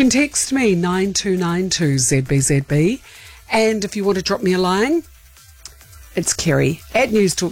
can text me 9292ZBZB, and if you want to drop me a line, it's Kerry at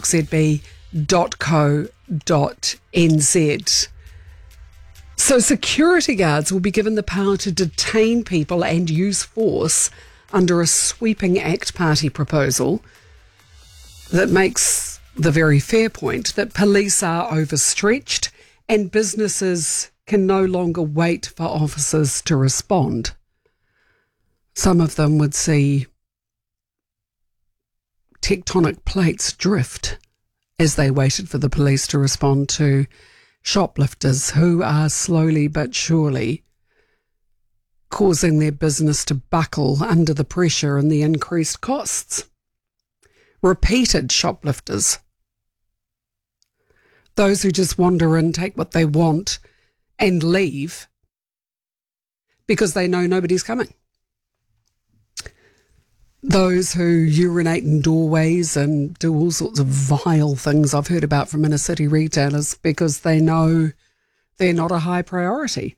newstalkzb.co.nz. So security guards will be given the power to detain people and use force under a sweeping ACT Party proposal that makes the very fair point that police are overstretched and businesses can no longer wait for officers to respond. Some of them would see tectonic plates drift as they waited for the police to respond to shoplifters who are slowly but surely causing their business to buckle under the pressure and the increased costs. Repeated shoplifters. Those who just wander in, take what they want and leave because they know nobody's coming. Those who urinate in doorways and do all sorts of vile things I've heard about from inner city retailers because they know they're not a high priority.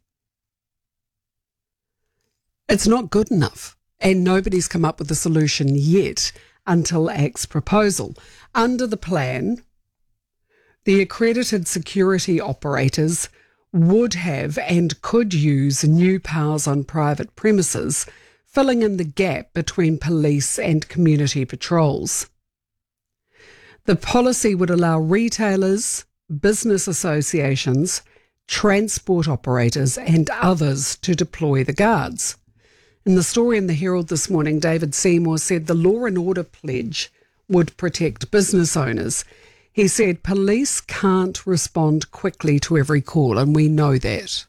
It's not good enough, and nobody's come up with a solution yet until ACT's proposal. Under the plan, the accredited security operators would have and could use new powers on private premises, filling in the gap between police and community patrols. The policy would allow retailers, business associations, transport operators and others to deploy the guards. In the story in the Herald this morning, David Seymour said the Law and Order pledge would protect business owners. He said police can't respond quickly to every call, and we know that.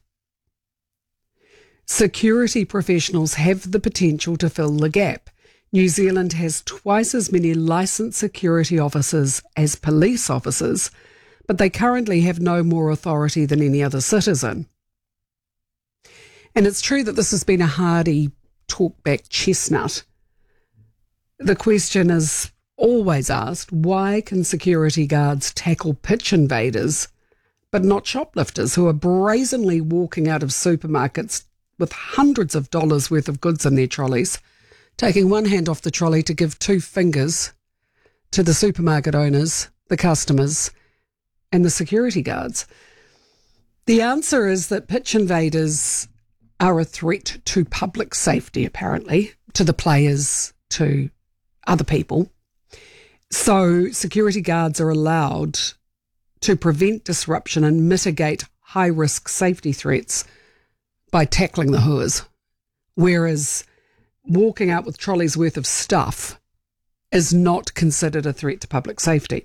Security professionals have the potential to fill the gap. New Zealand has twice as many licensed security officers as police officers, but they currently have no more authority than any other citizen. And it's true that this has been a hardy talkback chestnut. The question is always asked, why can security guards tackle pitch invaders but not shoplifters who are brazenly walking out of supermarkets with hundreds of dollars worth of goods in their trolleys, taking one hand off the trolley to give two fingers to the supermarket owners, the customers, and the security guards? The answer is that pitch invaders are a threat to public safety, apparently, to the players, to other people. So security guards are allowed to prevent disruption and mitigate high-risk safety threats by tackling the hooers, whereas walking out with trolleys worth of stuff is not considered a threat to public safety.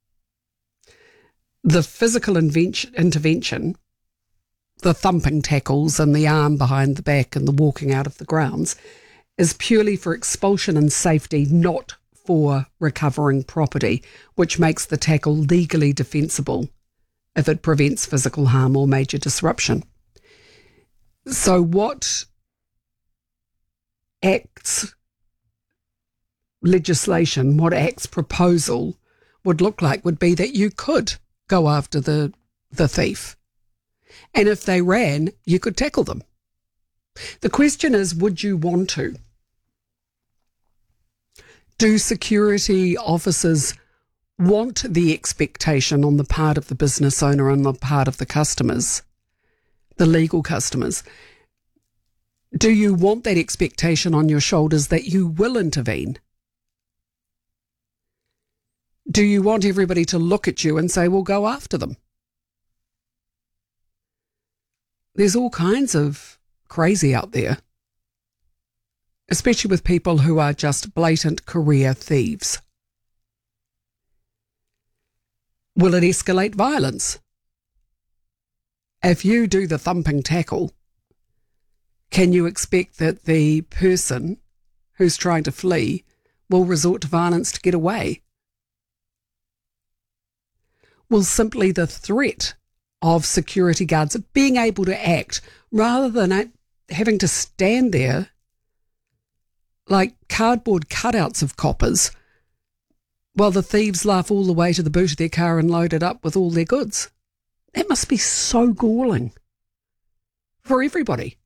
The physical intervention, the thumping tackles and the arm behind the back and the walking out of the grounds, is purely for expulsion and safety, not for recovering property, which makes the tackle legally defensible if it prevents physical harm or major disruption. So what ACT's legislation, what ACT's proposal would look like would be that you could go after the thief. And if they ran, you could tackle them. The question is, would you want to? Do security officers want the expectation on the part of the business owner and the part of the customers, the legal customers? Do you want that expectation on your shoulders that you will intervene? Do you want everybody to look at you and say, well, go after them? There's all kinds of crazy out there, especially with people who are just blatant career thieves. Will it escalate violence? If you do the thumping tackle, can you expect that the person who's trying to flee will resort to violence to get away? Will simply the threat of security guards being able to act rather than having to stand there like cardboard cutouts of coppers while the thieves laugh all the way to the boot of their car and load it up with all their goods? That must be so galling for everybody.